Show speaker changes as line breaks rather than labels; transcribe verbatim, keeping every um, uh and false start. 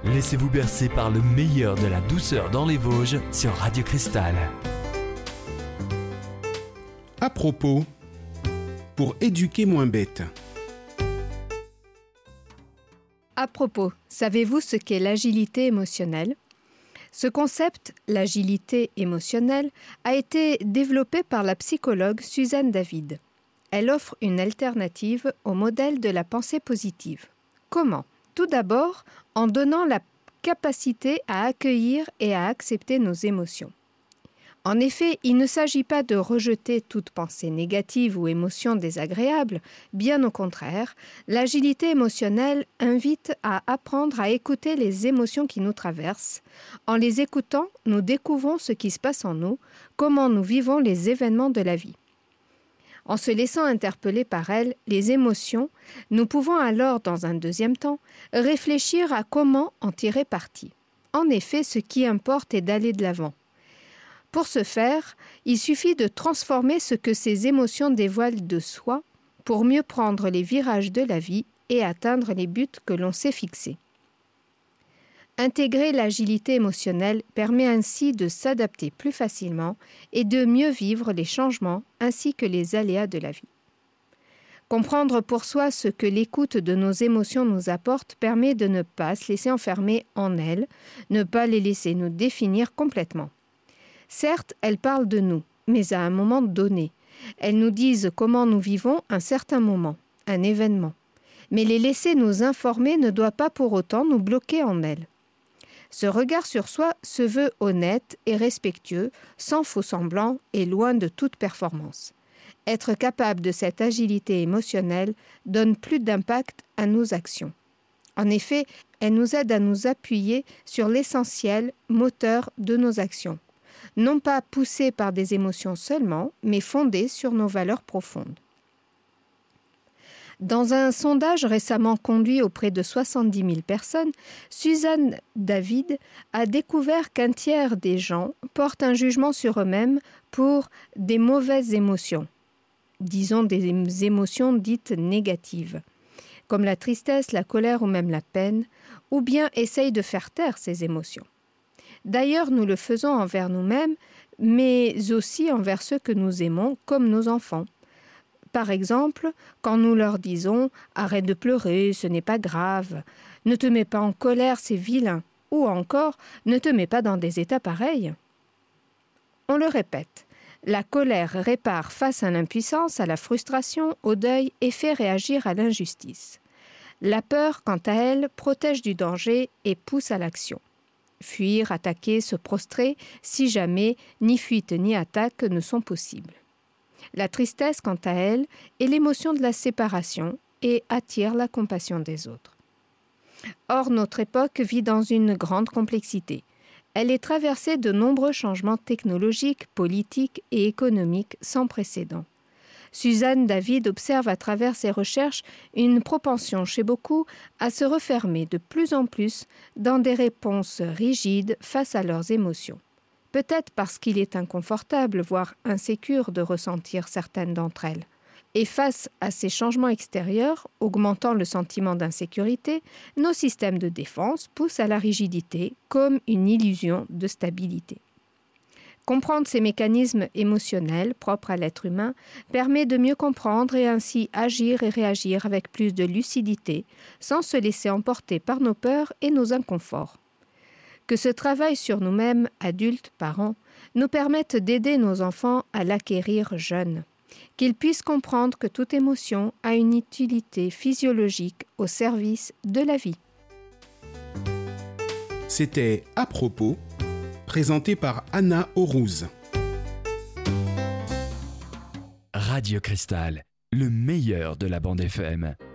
Laissez-vous bercer par le meilleur de la douceur dans les Vosges sur Radio Cristal.
À propos, pour éduquer moins bête.
À propos, savez-vous ce qu'est l'agilité émotionnelle ? Ce concept, l'agilité émotionnelle, a été développé par la psychologue Suzanne David. Elle offre une alternative au modèle de la pensée positive. Comment ? Tout d'abord, en donnant la capacité à accueillir et à accepter nos émotions. En effet, il ne s'agit pas de rejeter toute pensée négative ou émotion désagréable, bien au contraire, l'agilité émotionnelle invite à apprendre à écouter les émotions qui nous traversent. En les écoutant, nous découvrons ce qui se passe en nous, comment nous vivons les événements de la vie. En se laissant interpeller par elles, les émotions, nous pouvons alors, dans un deuxième temps, réfléchir à comment en tirer parti. En effet, ce qui importe est d'aller de l'avant. Pour ce faire, il suffit de transformer ce que ces émotions dévoilent de soi pour mieux prendre les virages de la vie et atteindre les buts que l'on s'est fixés. Intégrer l'agilité émotionnelle permet ainsi de s'adapter plus facilement et de mieux vivre les changements ainsi que les aléas de la vie. Comprendre pour soi ce que l'écoute de nos émotions nous apporte permet de ne pas se laisser enfermer en elles, ne pas les laisser nous définir complètement. Certes, elles parlent de nous, mais à un moment donné. Elles nous disent comment nous vivons un certain moment, un événement. Mais les laisser nous informer ne doit pas pour autant nous bloquer en elles. Ce regard sur soi se veut honnête et respectueux, sans faux-semblant et loin de toute performance. Être capable de cette agilité émotionnelle donne plus d'impact à nos actions. En effet, elle nous aide à nous appuyer sur l'essentiel moteur de nos actions. Non pas poussés par des émotions seulement, mais fondés sur nos valeurs profondes. Dans un sondage récemment conduit auprès de soixante-dix mille personnes, Suzanne David a découvert qu'un tiers des gens portent un jugement sur eux-mêmes pour des mauvaises émotions, disons des émotions dites négatives, comme la tristesse, la colère ou même la peine, ou bien essayent de faire taire ces émotions. D'ailleurs, nous le faisons envers nous-mêmes, mais aussi envers ceux que nous aimons, comme nos enfants. Par exemple, quand nous leur disons « Arrête de pleurer, ce n'est pas grave »,« Ne te mets pas en colère, c'est vilain » ou encore « Ne te mets pas dans des états pareils ». On le répète, la colère répare face à l'impuissance, à la frustration, au deuil et fait réagir à l'injustice. La peur, quant à elle, protège du danger et pousse à l'action. Fuir, attaquer, se prostrer, si jamais ni fuite ni attaque ne sont possibles. La tristesse, quant à elle, est l'émotion de la séparation et attire la compassion des autres. Or, notre époque vit dans une grande complexité. Elle est traversée de nombreux changements technologiques, politiques et économiques sans précédent. Suzanne David observe à travers ses recherches une propension chez beaucoup à se refermer de plus en plus dans des réponses rigides face à leurs émotions. Peut-être parce qu'il est inconfortable, voire insécure de ressentir certaines d'entre elles. Et face à ces changements extérieurs, augmentant le sentiment d'insécurité, nos systèmes de défense poussent à la rigidité comme une illusion de stabilité. Comprendre ces mécanismes émotionnels propres à l'être humain permet de mieux comprendre et ainsi agir et réagir avec plus de lucidité, sans se laisser emporter par nos peurs et nos inconforts. Que ce travail sur nous-mêmes, adultes, parents, nous permette d'aider nos enfants à l'acquérir jeunes, qu'ils puissent comprendre que toute émotion a une utilité physiologique au service de la vie.
C'était À propos, présenté par Anna Aurouz.
Radio Cristal, le meilleur de la bande F M.